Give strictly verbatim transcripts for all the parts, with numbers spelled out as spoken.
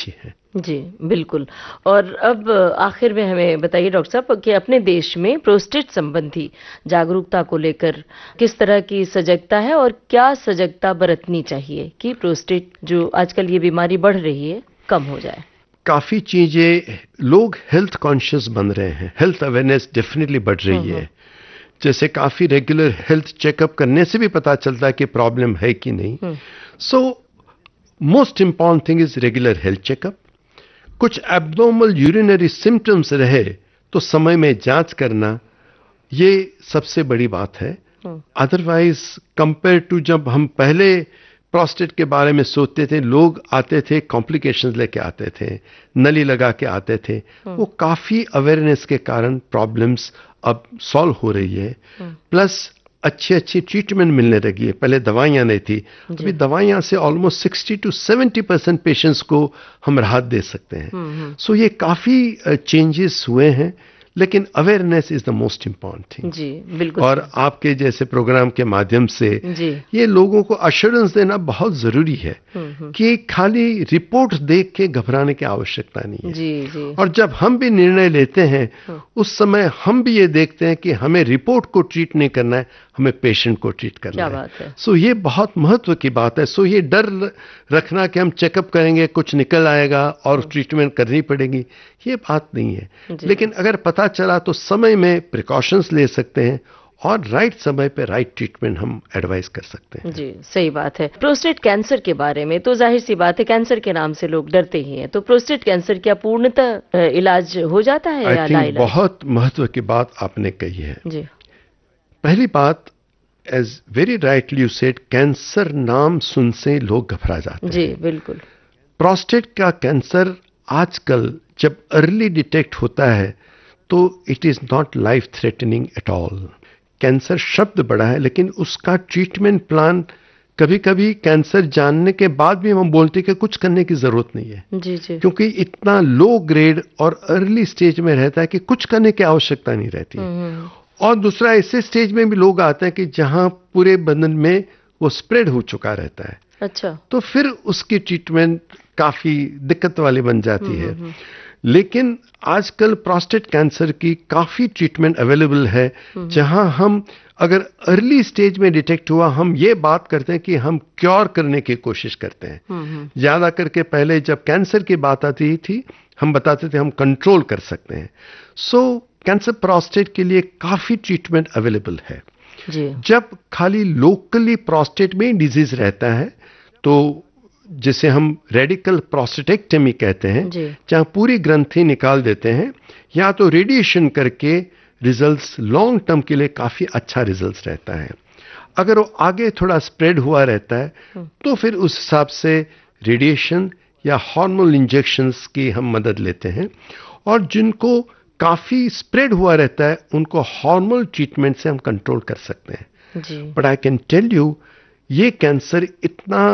अच्छी है। जी बिल्कुल। और अब आखिर में हमें बताइए डॉक्टर साहब कि अपने देश में प्रोस्टेट संबंधी जागरूकता को लेकर किस तरह की सजगता है और क्या सजगता बरतनी चाहिए कि प्रोस्टेट जो आजकल ये बीमारी बढ़ रही है कम हो जाए। काफी चीजें, लोग हेल्थ कॉन्शियस बन रहे हैं, हेल्थ अवेयरनेस डेफिनेटली बढ़ रही है। जैसे काफी रेगुलर हेल्थ चेकअप करने से भी पता चलता है कि प्रॉब्लम है कि नहीं। So most important thing is regular health checkup. कुछ एब्नॉर्मल यूरिनरी सिम्टम्स रहे तो समय में जांच करना, ये सबसे बड़ी बात है। अदरवाइज कंपेयर टू जब हम पहले प्रोस्टेट के बारे में सोचते थे, लोग आते थे कॉम्प्लिकेशंस लेके आते थे, नली लगा के आते थे। वो काफी अवेयरनेस के कारण प्रॉब्लम्स अब सॉल्व हो रही है। प्लस अच्छी अच्छी ट्रीटमेंट मिलने लगी है, पहले दवाइयां नहीं थी, अभी दवाइयां से almost sixty two seventy percent patients को हम राहत दे सकते हैं। सो so ये काफी चेंजेस हुए हैं, लेकिन awareness is the most important thing. जी बिल्कुल। और आपके जैसे प्रोग्राम के माध्यम से जी ये लोगों को अश्योरेंस देना बहुत जरूरी है कि खाली रिपोर्ट देख के घबराने की आवश्यकता नहीं है। जी जी। और जब हम भी निर्णय लेते हैं उस समय हम भी ये देखते हैं कि हमें रिपोर्ट को ट्रीट नहीं करना है, हमें पेशेंट को ट्रीट करना क्या है। बात है। सो ये बहुत महत्व की बात है। सो ये डर रखना कि हम चेकअप करेंगे कुछ निकल आएगा और ट्रीटमेंट करनी पड़ेगी, ये बात नहीं है। लेकिन अगर पता चला तो समय में प्रिकॉशंस ले सकते हैं और राइट समय पे राइट ट्रीटमेंट हम एडवाइस कर सकते हैं। जी सही बात है। प्रोस्टेट कैंसर के बारे में तो जाहिर सी बात है, कैंसर के नाम से लोग डरते ही हैं, तो प्रोस्टेट कैंसर क्या पूर्णतः इलाज हो जाता है या लाइलाज? बहुत महत्व की बात आपने कही है। जी पहली बात, as very rightly you said, cancer नाम सुन से लोग घबरा जाते हैं। जी बिल्कुल। प्रोस्टेट का कैंसर आजकल जब अर्ली डिटेक्ट होता है तो it is not life threatening at all. Cancer शब्द बड़ा है, लेकिन उसका ट्रीटमेंट प्लान कभी कभी कैंसर जानने के बाद भी हम बोलते हैं कि कुछ करने की जरूरत नहीं है। जी जी। क्योंकि इतना लो ग्रेड और अर्ली स्टेज में रहता है कि कुछ करने की आवश्यकता नहीं रहती। और दूसरा, ऐसे स्टेज में भी लोग आते हैं कि जहां पूरे बदन में वो स्प्रेड हो चुका रहता है। अच्छा। तो फिर उसकी ट्रीटमेंट काफी दिक्कत वाली बन जाती है। लेकिन आजकल प्रोस्टेट कैंसर की काफी ट्रीटमेंट अवेलेबल है, जहां हम अगर अर्ली स्टेज में डिटेक्ट हुआ, हम ये बात करते हैं कि हम क्योर करने की कोशिश करते हैं। ज्यादा करके पहले जब कैंसर की बात आती थी हम बताते थे हम कंट्रोल कर सकते हैं। सो कैंसर प्रोस्टेट के लिए काफी ट्रीटमेंट अवेलेबल है। जी। जब खाली लोकली प्रोस्टेट में डिजीज रहता है तो जिसे हम रेडिकल प्रोस्टेटेक्टमी कहते हैं, जहां पूरी ग्रंथि निकाल देते हैं, या तो रेडिएशन करके रिजल्ट्स लॉन्ग टर्म के लिए काफी अच्छा रिजल्ट्स रहता है। अगर वो आगे थोड़ा स्प्रेड हुआ रहता है तो फिर उस हिसाब से रेडिएशन या हार्मोनल इंजेक्शंस की हम मदद लेते हैं। और जिनको काफी स्प्रेड हुआ रहता है उनको हार्मोनल ट्रीटमेंट से हम कंट्रोल कर सकते हैं। But I can tell you, ये कैंसर इतना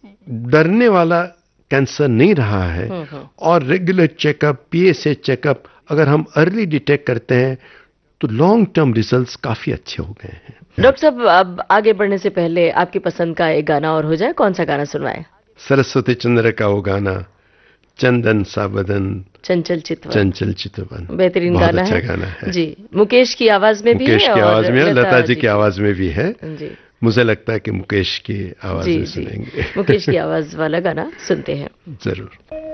डरने वाला कैंसर नहीं रहा है। और रेगुलर चेकअप, पीएसए चेकअप अगर हम अर्ली डिटेक्ट करते हैं तो लॉन्ग टर्म रिजल्ट्स काफी अच्छे हो गए हैं। डॉक्टर साहब, अब आगे बढ़ने से पहले आपकी पसंद का एक गाना और हो जाए, कौन सा गाना सुनवाएं? सरस्वती चंद्र का वो गाना, चंदन सा बदन चंचल चितवन। चंचल चितवन बेहतरीन गाना, अच्छा है। गाना है जी, मुकेश की आवाज में भी है, मुकेश की आवाज में, लता जी की की आवाज में भी है। जी, मुझे लगता है कि मुकेश की आवाज जी में जी सुनेंगे। मुकेश की आवाज वाला गाना सुनते हैं जरूर।